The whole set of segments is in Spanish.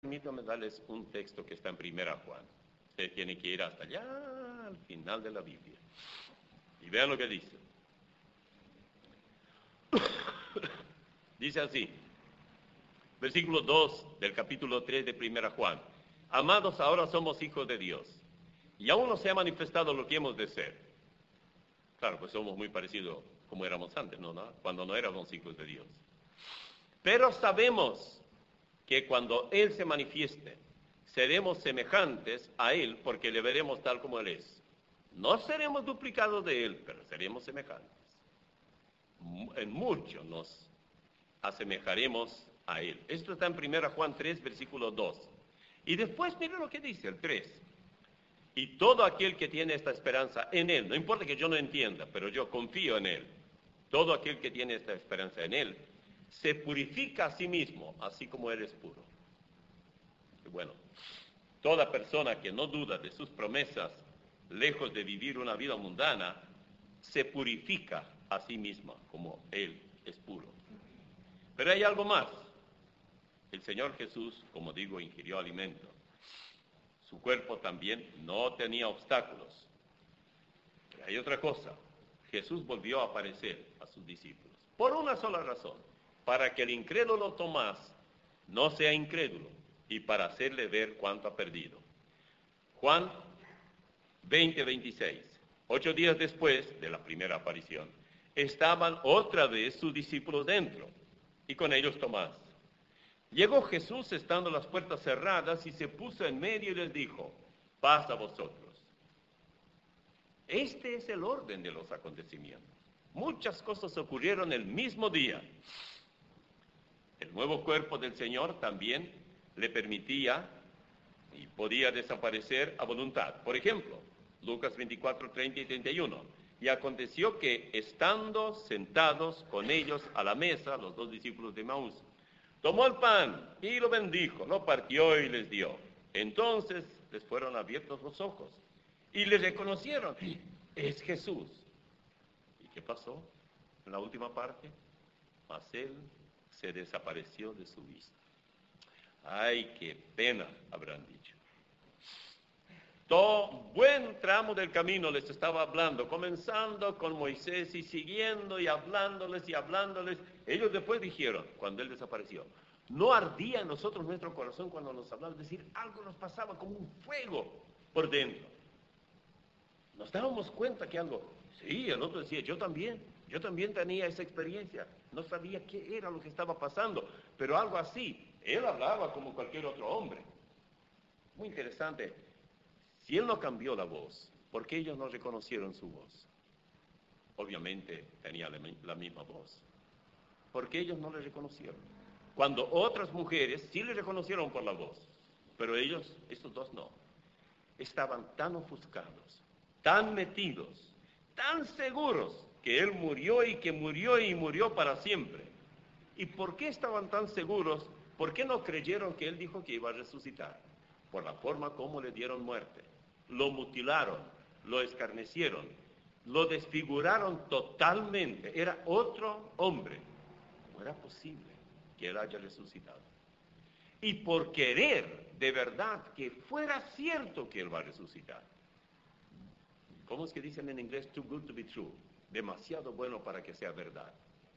Permítanme darles un texto que está en Primera Juan. Usted tiene que ir hasta allá, al final de la Biblia. Y vean lo que dice. Dice así, versículo 2 del capítulo 3 de Primera Juan. Amados, ahora somos hijos de Dios, y aún no se ha manifestado lo que hemos de ser. Claro, pues somos muy parecidos como éramos antes, ¿no? Cuando no éramos hijos de Dios. Pero sabemos que cuando Él se manifieste, seremos semejantes a Él porque le veremos tal como Él es. No seremos duplicados de Él, pero seremos semejantes. En mucho nos asemejaremos a Él. Esto está en 1 Juan 3, versículo 2. Y después miren lo que dice el 3. Y todo aquel que tiene esta esperanza en Él, no importa que yo no entienda, pero yo confío en Él, todo aquel que tiene esta esperanza en Él, se purifica a sí mismo, así como Él es puro. Y bueno, toda persona que no duda de sus promesas, lejos de vivir una vida mundana, se purifica a sí misma, como Él es puro. Pero hay algo más. El Señor Jesús, como digo, ingirió alimento. Su cuerpo también no tenía obstáculos. Pero hay otra cosa. Jesús volvió a aparecer a sus discípulos. Por una sola razón. Para que el incrédulo Tomás no sea incrédulo y para hacerle ver cuánto ha perdido. Juan 20, 26. 8 días después de la primera aparición, estaban otra vez sus discípulos dentro y con ellos Tomás. Llegó Jesús estando las puertas cerradas y se puso en medio y les dijo, paz a vosotros. Este es el orden de los acontecimientos. Muchas cosas ocurrieron el mismo día. El nuevo cuerpo del Señor también le permitía y podía desaparecer a voluntad. Por ejemplo, Lucas 24, 30 y 31. Y aconteció que, estando sentados con ellos a la mesa, los dos discípulos de Maús, tomó el pan y lo bendijo, lo partió y les dio. Entonces les fueron abiertos los ojos y le reconocieron. Es Jesús. ¿Y qué pasó en la última parte? Mas él se desapareció de su vista. ¡Ay, qué pena! Habrán dicho. Todo buen tramo del camino les estaba hablando, comenzando con Moisés y siguiendo y hablándoles. Ellos después dijeron, cuando él desapareció, no ardía en nosotros nuestro corazón cuando nos hablaba, es decir, algo nos pasaba como un fuego por dentro. Nos dábamos cuenta que algo, sí, el otro decía, yo también tenía esa experiencia, no sabía qué era lo que estaba pasando, pero algo así, él hablaba como cualquier otro hombre. Muy interesante. Si él no cambió la voz, ¿por qué ellos no reconocieron su voz? Obviamente tenía la misma voz. ¿Por qué ellos no le reconocieron? Cuando otras mujeres sí le reconocieron por la voz, pero ellos, estos dos no. Estaban tan ofuscados, tan metidos, tan seguros que él murió y que murió y murió para siempre. ¿Y por qué estaban tan seguros? ¿Por qué no creyeron que él dijo que iba a resucitar? Por la forma como le dieron muerte. Lo mutilaron, lo escarnecieron, lo desfiguraron totalmente. Era otro hombre. No era posible que él haya resucitado. Y por querer de verdad que fuera cierto que él va a resucitar. ¿Cómo es que dicen en inglés? Too good to be true. Demasiado bueno para que sea verdad.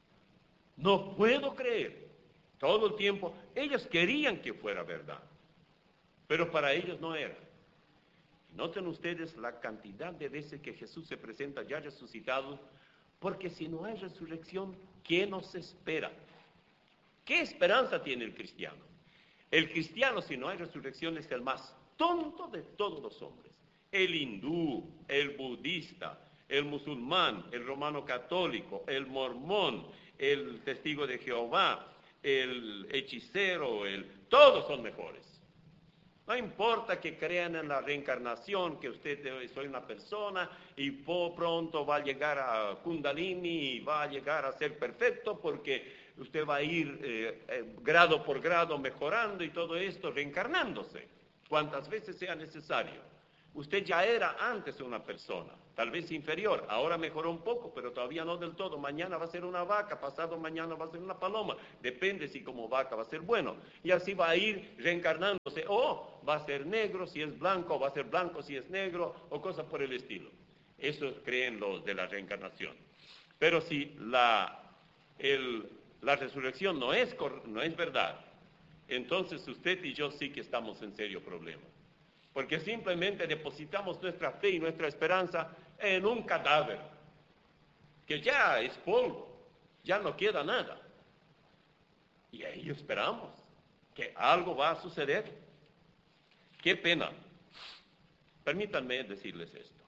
No puedo creer. Todo el tiempo, ellos querían que fuera verdad, pero para ellos no era. Noten ustedes la cantidad de veces que Jesús se presenta ya resucitado, porque si no hay resurrección, ¿qué nos espera? ¿Qué esperanza tiene el cristiano? El cristiano, si no hay resurrección, es el más tonto de todos los hombres. El hindú, el budista, el musulmán, el romano católico, el mormón, el testigo de Jehová, el hechicero, todos son mejores. No importa que crean en la reencarnación, que usted soy una persona y pronto va a llegar a Kundalini y va a llegar a ser perfecto porque usted va a ir grado por grado mejorando y todo esto reencarnándose, cuantas veces sea necesario. Usted ya era antes una persona, tal vez inferior, ahora mejoró un poco, pero todavía no del todo. Mañana va a ser una vaca, pasado mañana va a ser una paloma, depende si como vaca va a ser bueno. Y así va a ir reencarnándose, o va a ser negro si es blanco, o va a ser blanco si es negro, o cosas por el estilo. Eso creen los de la reencarnación. Pero si la resurrección no es verdad, entonces usted y yo sí que estamos en serio problema. Porque simplemente depositamos nuestra fe y nuestra esperanza en un cadáver, que ya es polvo, ya no queda nada. Y ahí esperamos que algo va a suceder. Qué pena. Permítanme decirles esto.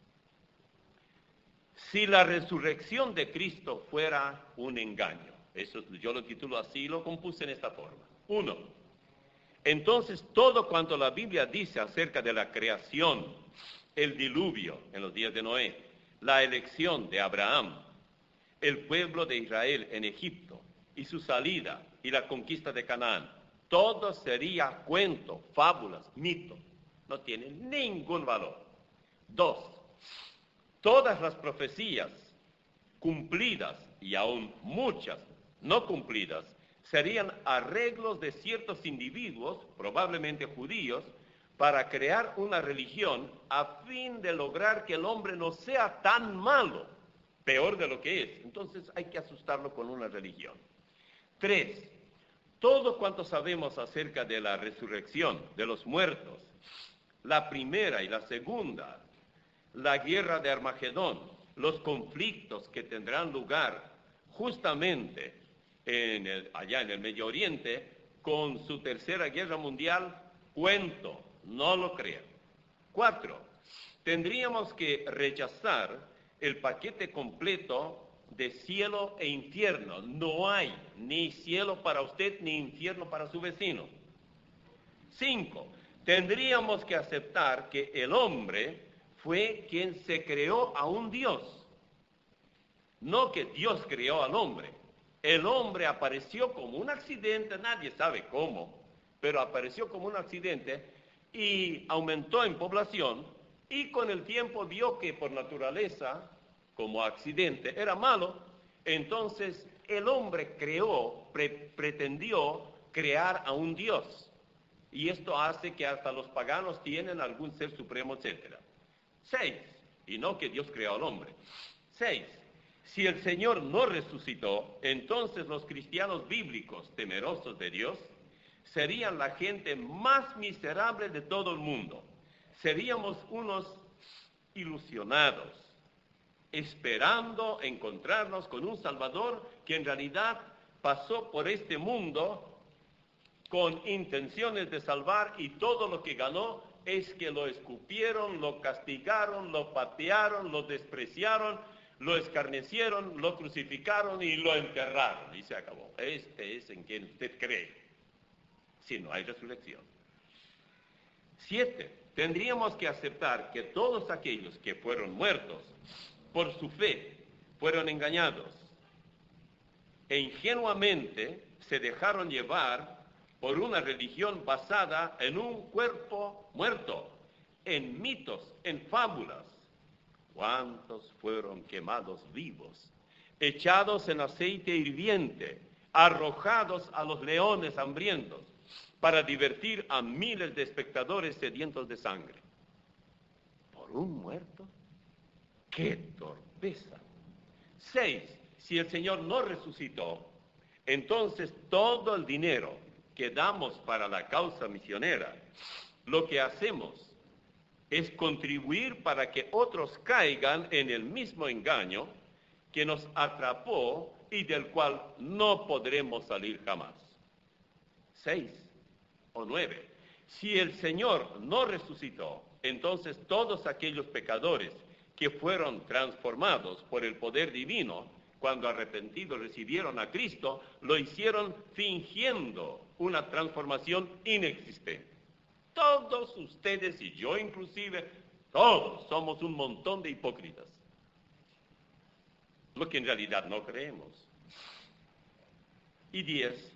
Si la resurrección de Cristo fuera un engaño, eso yo lo titulo así, lo compuse en esta forma. 1. Entonces, todo cuanto la Biblia dice acerca de la creación, el diluvio en los días de Noé, la elección de Abraham, el pueblo de Israel en Egipto y su salida y la conquista de Canaán, todo sería cuento, fábulas, mito, no tiene ningún valor. 2. Todas las profecías cumplidas y aún muchas no cumplidas serían arreglos de ciertos individuos, probablemente judíos, para crear una religión a fin de lograr que el hombre no sea tan malo, peor de lo que es. Entonces hay que asustarlo con una religión. 3. Todo cuanto sabemos acerca de la resurrección de los muertos, la primera y la segunda, la guerra de Armagedón, los conflictos que tendrán lugar justamente allá en el Medio Oriente, con su tercera guerra mundial, cuento, no lo crean. 4. Tendríamos que rechazar el paquete completo de cielo e infierno. No hay ni cielo para usted ni infierno para su vecino. 5. Tendríamos que aceptar que el hombre fue quien se creó a un Dios, no que Dios creó al hombre. El hombre apareció como un accidente, nadie sabe cómo, pero apareció como un accidente y aumentó en población, y con el tiempo vio que por naturaleza, como accidente, era malo. Entonces el hombre pretendió crear a un Dios, y esto hace que hasta los paganos tienen algún ser supremo, etc. 6. Y no que Dios creó al hombre. 6. Si el Señor no resucitó, entonces los cristianos bíblicos, temerosos de Dios, serían la gente más miserable de todo el mundo. Seríamos unos ilusionados, esperando encontrarnos con un Salvador que en realidad pasó por este mundo con intenciones de salvar, y todo lo que ganó es que lo escupieron, lo castigaron, lo patearon, lo despreciaron, lo escarnecieron, lo crucificaron y lo enterraron, y se acabó. Este es en quien usted cree, si no hay resurrección. 7. Tendríamos que aceptar que todos aquellos que fueron muertos por su fe fueron engañados e ingenuamente se dejaron llevar por una religión basada en un cuerpo muerto, en mitos, en fábulas. ¿Cuántos fueron quemados vivos, echados en aceite hirviente, arrojados a los leones hambrientos, para divertir a miles de espectadores sedientos de sangre? ¿Por un muerto? ¡Qué torpeza! 6. Si el Señor no resucitó, entonces todo el dinero que damos para la causa misionera, lo que hacemos es contribuir para que otros caigan en el mismo engaño que nos atrapó y del cual no podremos salir jamás. 6 o 9. Si el Señor no resucitó, entonces todos aquellos pecadores que fueron transformados por el poder divino, cuando arrepentidos recibieron a Cristo, lo hicieron fingiendo una transformación inexistente. Todos ustedes y yo inclusive, todos somos un montón de hipócritas, lo que en realidad no creemos. Y 10.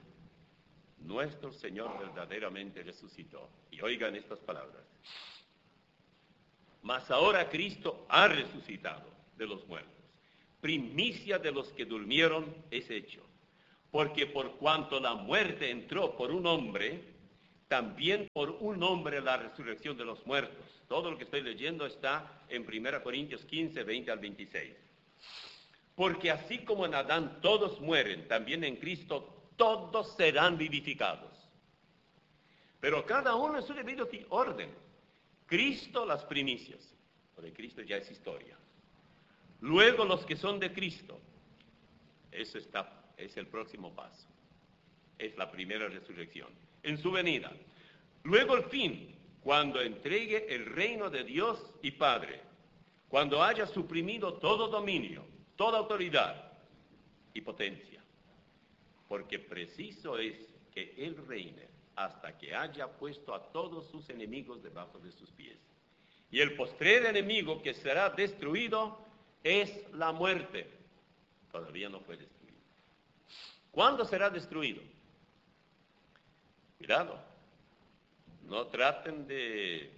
Nuestro Señor verdaderamente resucitó. Y oigan estas palabras. Mas ahora Cristo ha resucitado de los muertos. Primicia de los que durmieron es hecho. Porque por cuanto la muerte entró por un hombre, también por un hombre la resurrección de los muertos. Todo lo que estoy leyendo está en 1 Corintios 15, 20 al 26. Porque así como en Adán todos mueren, también en Cristo todos serán vivificados. Pero cada uno en su debido orden. Cristo las primicias. Lo de Cristo ya es historia. Luego los que son de Cristo. Eso es el próximo paso. Es la primera resurrección. En su venida. Luego el fin, cuando entregue el reino de Dios y Padre. Cuando haya suprimido todo dominio, toda autoridad y potencia. Porque preciso es que Él reine hasta que haya puesto a todos sus enemigos debajo de sus pies. Y el postrer enemigo que será destruido es la muerte. Todavía no fue destruido. ¿Cuándo será destruido? Cuidado. No traten de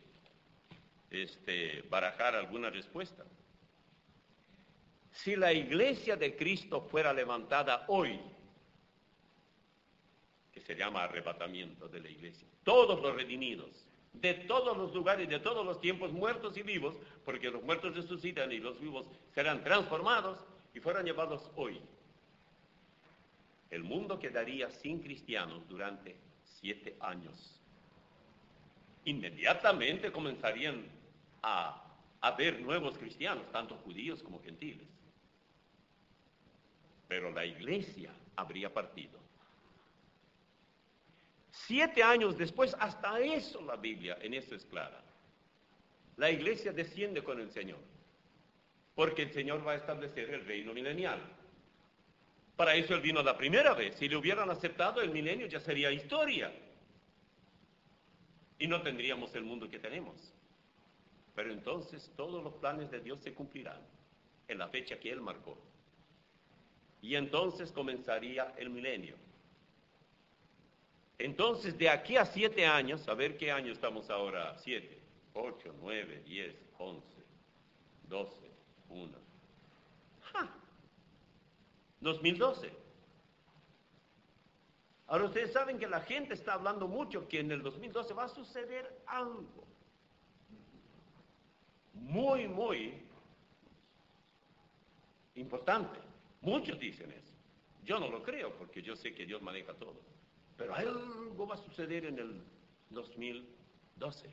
barajar alguna respuesta. Si la iglesia de Cristo fuera levantada hoy, que se llama arrebatamiento de la iglesia, todos los redimidos, de todos los lugares, de todos los tiempos, muertos y vivos, porque los muertos resucitan y los vivos serán transformados y fueran llevados hoy, el mundo quedaría sin cristianos durante 7 años. Inmediatamente comenzarían a haber nuevos cristianos, tanto judíos como gentiles. Pero la iglesia habría partido. 7 años después, hasta eso la Biblia en eso es clara. La iglesia desciende con el Señor, porque el Señor va a establecer el reino milenial. Para eso Él vino la primera vez. Si le hubieran aceptado, el milenio ya sería historia. Y no tendríamos el mundo que tenemos. Pero entonces todos los planes de Dios se cumplirán en la fecha que Él marcó. Y entonces comenzaría el milenio. Entonces, de aquí a 7 años, a ver qué año estamos ahora, 7, 8, 9, 10, 11, 12, 1. 2012. Ahora ustedes saben que la gente está hablando mucho que en el 2012 va a suceder algo muy, muy importante. Muchos dicen eso. Yo no lo creo porque yo sé que Dios maneja todo. Pero algo va a suceder en el 2012.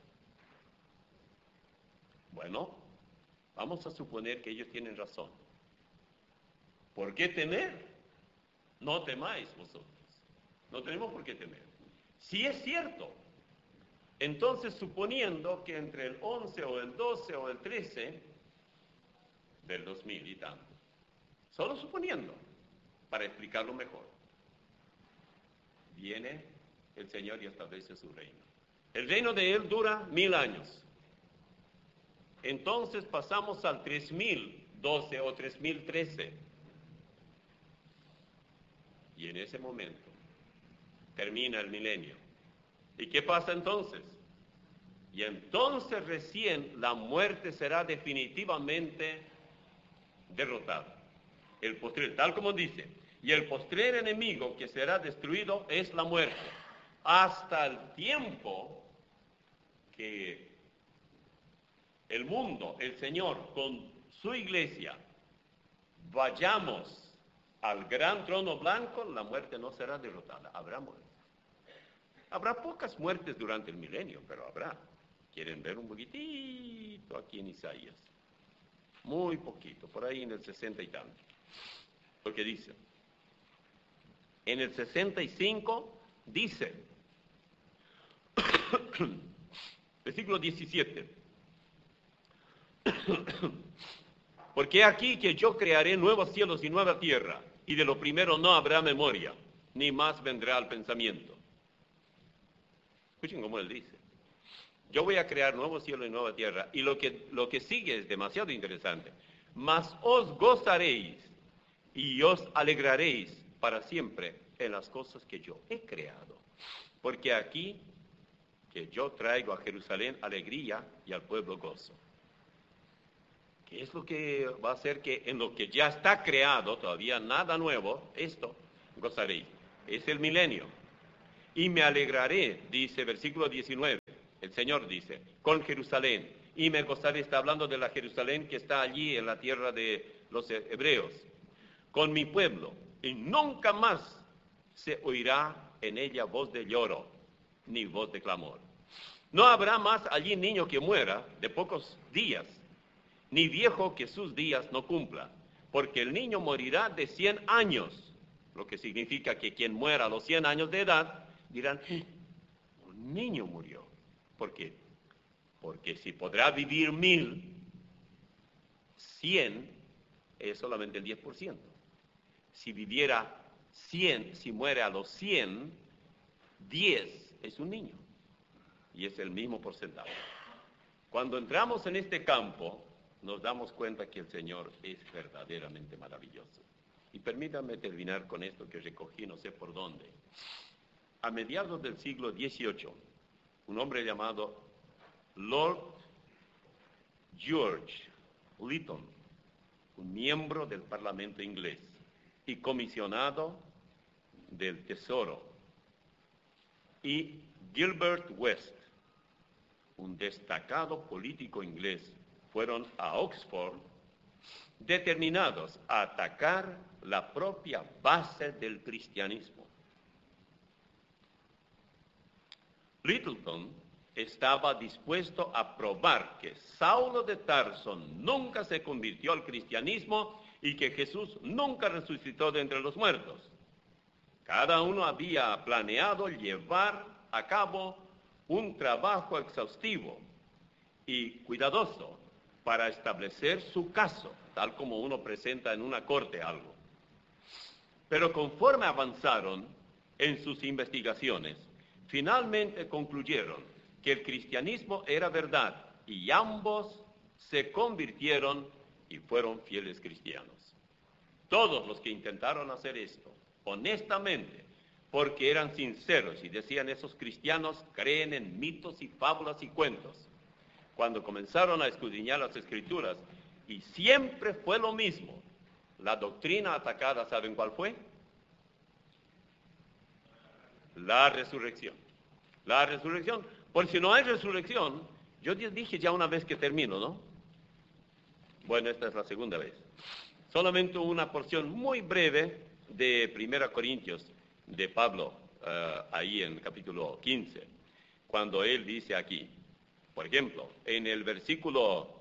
Bueno, vamos a suponer que ellos tienen razón. ¿Por qué temer? No temáis vosotros. No tenemos por qué temer. Si es cierto, entonces suponiendo que entre el 11 o el 12 o el 13 del 2000 y tanto, solo suponiendo, para explicarlo mejor, viene el Señor y establece su reino. El reino de Él dura 1000 años. Entonces pasamos al 3012 o 3013. Y en ese momento termina el milenio. ¿Y qué pasa entonces? Y entonces recién la muerte será definitivamente derrotada. El postrer, tal como dice, y el postrer enemigo que será destruido es la muerte. Hasta el tiempo que el mundo, el Señor, con su iglesia, vayamos al gran trono blanco, la muerte no será derrotada, habrá muerte. Habrá pocas muertes durante el milenio, pero habrá. ¿Quieren ver un poquitito aquí en Isaías? Muy poquito, por ahí en el 60 y tanto. Lo que dice. En el 65 dice, versículo 17, porque aquí que yo crearé nuevos cielos y nueva tierra, y de lo primero no habrá memoria, ni más vendrá al pensamiento. Escuchen cómo él dice. Yo voy a crear nuevo cielo y nueva tierra, y lo que sigue es demasiado interesante. Mas os gozaréis y os alegraréis para siempre en las cosas que yo he creado. Porque aquí que yo traigo a Jerusalén alegría y al pueblo gozo. ¿Qué es lo que va a hacer que en lo que ya está creado, todavía nada nuevo, esto gozaréis? Es el milenio. Y me alegraré, dice versículo 19, el Señor dice, con Jerusalén. Y me gozaré, está hablando de la Jerusalén que está allí en la tierra de los hebreos, con mi pueblo. Y nunca más se oirá en ella voz de lloro, ni voz de clamor. No habrá más allí niño que muera de pocos días, ni viejo que sus días no cumpla, porque el niño morirá de 100 años, lo que significa que quien muera a los 100 años de edad, dirán, un niño murió. ¿Por qué? Porque si podrá vivir 1000, 100 es solamente el 10%. Si viviera 100, si muere a los 100, 10 es un niño. Y es el mismo porcentaje. Cuando entramos en este campo, nos damos cuenta que el Señor es verdaderamente maravilloso. Y permítanme terminar con esto que recogí, no sé por dónde. A mediados del siglo XVIII, un hombre llamado Lord George Lytton, un miembro del Parlamento inglés y comisionado del Tesoro, y Gilbert West, un destacado político inglés, fueron a Oxford determinados a atacar la propia base del cristianismo. Littleton estaba dispuesto a probar que Saulo de Tarso nunca se convirtió al cristianismo y que Jesús nunca resucitó de entre los muertos. Cada uno había planeado llevar a cabo un trabajo exhaustivo y cuidadoso para establecer su caso, tal como uno presenta en una corte algo. Pero conforme avanzaron en sus investigaciones, finalmente concluyeron que el cristianismo era verdad y ambos se convirtieron y fueron fieles cristianos. Todos los que intentaron hacer esto, honestamente, porque eran sinceros y decían esos cristianos creen en mitos y fábulas y cuentos, cuando comenzaron a escudriñar las Escrituras, y siempre fue lo mismo, la doctrina atacada, ¿saben cuál fue? La resurrección. La resurrección. Por si no hay resurrección, yo dije ya una vez que termino, ¿no? Bueno, esta es la segunda vez. Solamente una porción muy breve de 1 Corintios de Pablo, ahí en el capítulo 15, cuando él dice aquí, por ejemplo, en el versículo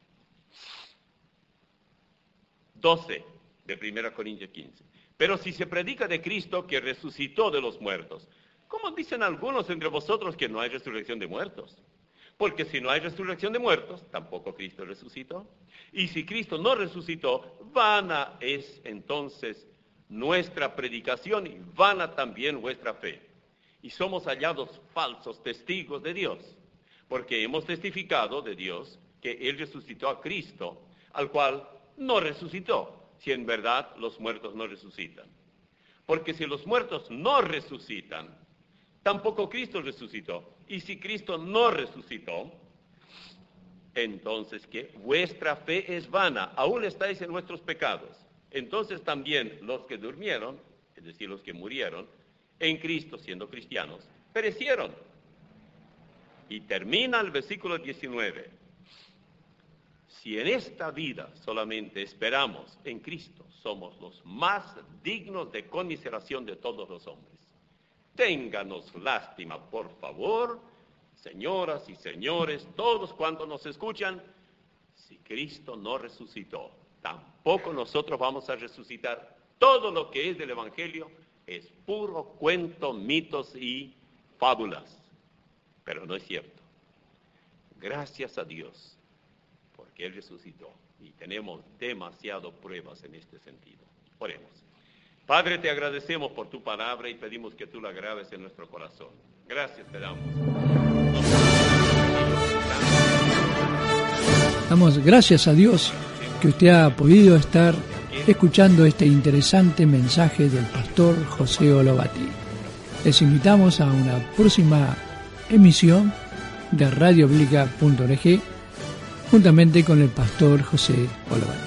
12 de 1 Corintios 15. Pero si se predica de Cristo que resucitó de los muertos, ¿cómo dicen algunos entre vosotros que no hay resurrección de muertos? Porque si no hay resurrección de muertos, tampoco Cristo resucitó. Y si Cristo no resucitó, vana es entonces nuestra predicación y vana también vuestra fe. Y somos hallados falsos testigos de Dios, porque hemos testificado de Dios que Él resucitó a Cristo, al cual no resucitó, si en verdad los muertos no resucitan. Porque si los muertos no resucitan, tampoco Cristo resucitó. Y si Cristo no resucitó, entonces ¿qué? Vuestra fe es vana, aún estáis en vuestros pecados. Entonces también los que durmieron, es decir, los que murieron en Cristo siendo cristianos, perecieron. Y termina el versículo 19. Si en esta vida solamente esperamos en Cristo, somos los más dignos de conmiseración de todos los hombres. Ténganos lástima, por favor, señoras y señores, todos cuantos nos escuchan, si Cristo no resucitó, tampoco nosotros vamos a resucitar. Todo lo que es del Evangelio es puro cuento, mitos y fábulas. Pero no es cierto. Gracias a Dios, porque Él resucitó y tenemos demasiadas pruebas en este sentido. Oremos. Padre, te agradecemos por tu palabra y pedimos que tú la grabes en nuestro corazón. Gracias te damos. Damos gracias a Dios que usted ha podido estar escuchando este interesante mensaje del pastor José Olobati. Les invitamos a una próxima emisión de radiobiblica.org juntamente con el pastor José Olobati.